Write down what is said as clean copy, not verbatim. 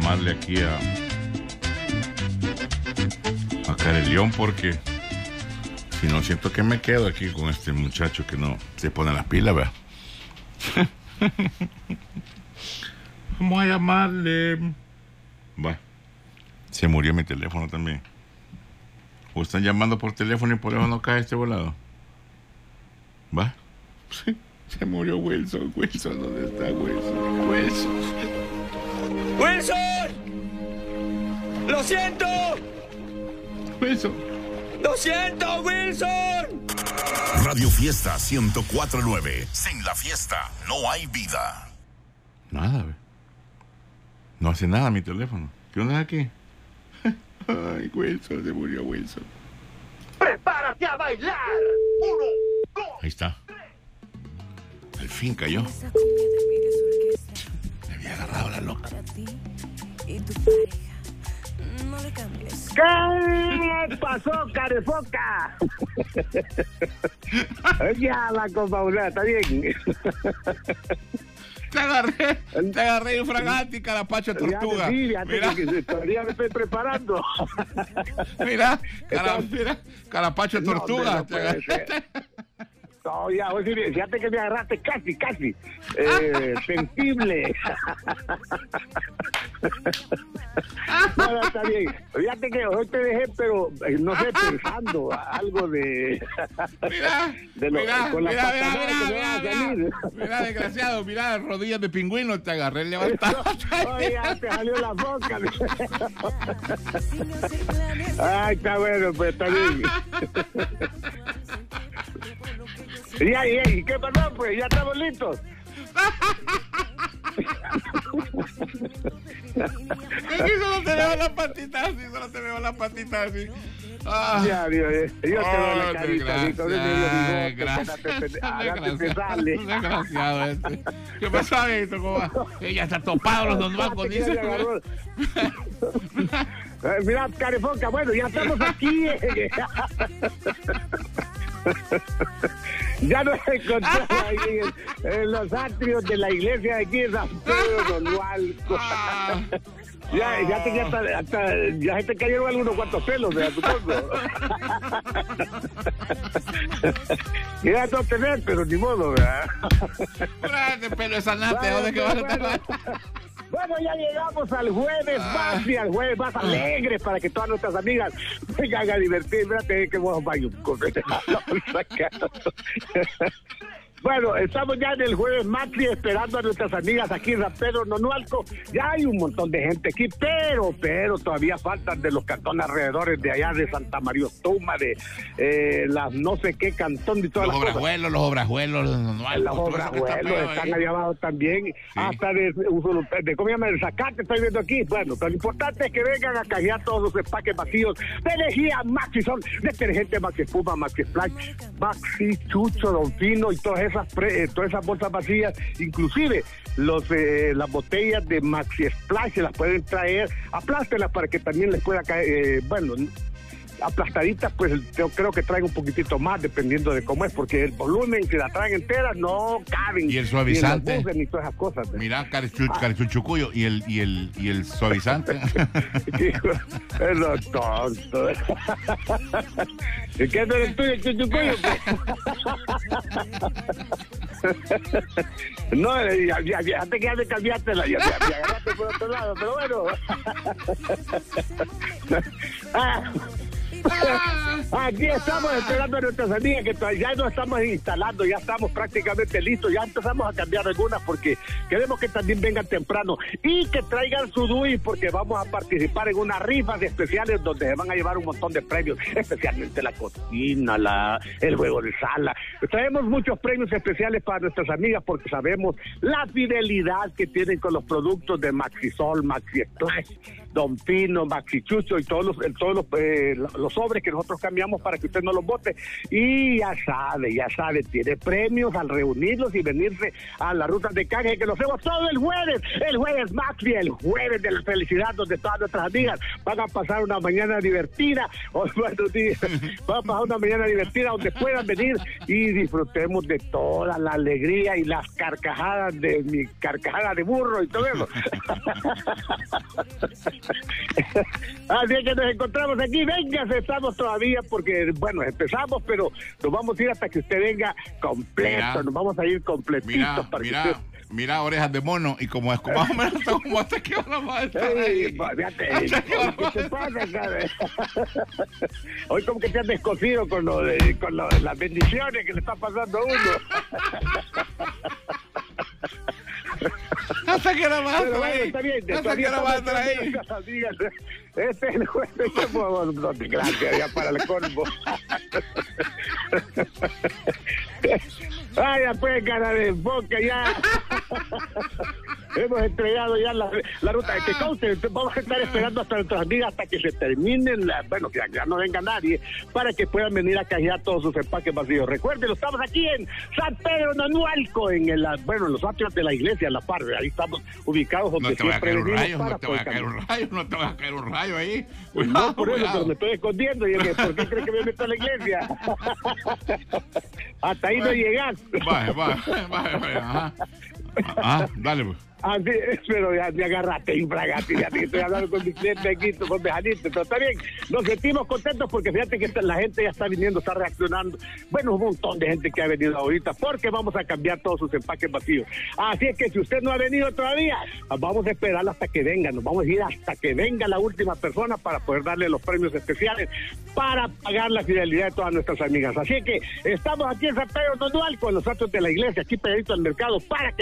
llamarle aquí a Carelión, porque si no, siento que me quedo aquí con este muchacho que no se pone las pilas, ¿verdad? Vamos a llamarle. Va. Se murió mi teléfono también. O están llamando por teléfono y por eso no cae este volado. Va. Sí. Se murió Wilson. Wilson, ¿dónde está Wilson? ¡Wilson! ¡Lo siento! Wilson. ¡Lo siento, Wilson! Radio Fiesta 104.9. Sin la fiesta no hay vida. Nada, ¿ve? No hace nada mi teléfono. ¿Qué onda aquí? Ay, Wilson, se murió Wilson. ¡Prepárate a bailar! 1, 2. Ahí está. Al fin cayó. Le había agarrado la loca. ¿Qué pasó, carefoca? Ya la compa, está bien. Te agarré infragante y carapacho de tortuga. Sí, mira que todavía me estoy preparando. Mira, carapacho de tortuga. No, no, ya, oye, fíjate que me agarraste casi, sensible. Bueno, está bien. Fíjate que hoy te dejé, pero no sé, pensando algo de... Mira, desgraciado, mira, rodillas de pingüino, te agarré levantado. Oye, ya te salió la boca. Ay, está bueno, pues está bien. ¿Y qué pasó? Pues ya estamos listos. Aquí solo te veo las patitas así, Ah. Ya, Dios, yo te doy la carita. Desgraciado este. ¿Qué pasó, esto? ¿Cómo va? Ella está topado los dos bancos, dice. Mira, carefoca, bueno, ya estamos aquí. Ya nos encontramos ahí en los atrios de la iglesia de aquí de San Pedro Nonualco. Ya se te cayeron algunos cuantos pelos, ¿verdad? Supongo. Ya no tenés, pero ni modo, ¿verdad? Este pelo es anate, ¿dónde que vas a estar? Bueno, ya llegamos al jueves más y al jueves más alegre para que todas nuestras amigas vengan a divertir. Mírate que vamos a bailar un poco. Bueno, estamos ya en el jueves Maxi esperando a nuestras amigas aquí en San Pedro Nonualco. Ya hay un montón de gente aquí, pero todavía faltan de los cantones alrededores de allá de Santa María Toma, de las no sé qué cantón y todas las cosas. Los obrajuelos, los obrajuelos están allá abajo también, sí. Hasta de ¿cómo se llama? El Zacate estoy viendo aquí. Bueno, pero lo importante es que vengan a canjear todos los empaques vacíos de energía Maxi, son detergente Maxi Espuma, Maxi Splash, Maxi Chucho, Don Fino y todas esas bolsas vacías, inclusive las botellas de Maxi Splash se las pueden traer, aplástelas para que también les pueda caer, aplastaditas, pues yo creo que traen un poquitito más dependiendo de cómo es, porque el volumen, si la traen entera, no caben. Y el suavizante. Ni todas esas cosas. Mira, carichuchucuyo, y el suavizante. Es lo tonto. ¿Qué no eres tú, el chuchucuyo? No, fíjate que ya me cambiaste ya agarraste por otro lado, pero bueno. Aquí estamos esperando a nuestras amigas que ya nos estamos instalando, ya estamos prácticamente listos, ya empezamos a cambiar algunas porque queremos que también vengan temprano y que traigan su DUI porque vamos a participar en unas rifas especiales donde se van a llevar un montón de premios, especialmente la cocina, el juego de sala. Traemos muchos premios especiales para nuestras amigas porque sabemos la fidelidad que tienen con los productos de Maxisol, Maxi Splash. Don Pino, Maxi Chucho y todos los sobres que nosotros cambiamos para que usted no los bote. Y ya sabe, tiene premios al reunirlos y venirse a las rutas de canje que lo hacemos todo el jueves Maxi, el jueves de la felicidad, donde todas nuestras amigas van a pasar una mañana divertida, van a pasar una mañana divertida donde puedan venir y disfrutemos de toda la alegría y las carcajadas de mi carcajada de burro y todo eso. Así es que nos encontramos aquí, véngase, estamos todavía porque, bueno, empezamos, pero nos vamos a ir hasta que usted venga completo, nos vamos a ir completitos para que usted... Mira, orejas de mono, y como es más o menos como hasta que vamos a estar ahí. Fíjate, ¿qué te pasa, sabes? Hoy como que te has descosido con las bendiciones que le está pasando a uno. ¿Hasta que no vas a estar ahí? Está bien, ¿Hasta que no vas a estar ahí? Este es el jueves, no te gracias, ya para el colmo. Vaya pues, cara de boca, ya. Hemos entregado ya la ruta. Que conste, vamos a estar esperando hasta nuestras amigas hasta que se terminen, bueno, que ya no venga nadie, para que puedan venir a canjear todos sus empaques vacíos. Recuerden, estamos aquí en San Pedro Nanualco, en los atrios de la iglesia, en la par. Ahí estamos ubicados donde siempre venimos. No te va a caer un rayo ahí. No, por eso, pero me estoy escondiendo. Y ¿por qué crees que me meto a la iglesia? Hasta ahí no llegas. Vaya. Dale, pues. Así, pero ya me agarraste y bragaste, ya te estoy hablando con mi cliente aquí, con Bejanito, pero está bien, nos sentimos contentos porque fíjate que la gente ya está viniendo, está reaccionando, bueno, un montón de gente que ha venido ahorita, porque vamos a cambiar todos sus empaques vacíos, así es que si usted no ha venido todavía, vamos a esperar hasta que venga, nos vamos a ir hasta que venga la última persona para poder darle los premios especiales, para pagar la fidelidad de todas nuestras amigas, así que estamos aquí en San Pedro Nanualco, con los atrios de la iglesia, aquí pegadito al mercado, para que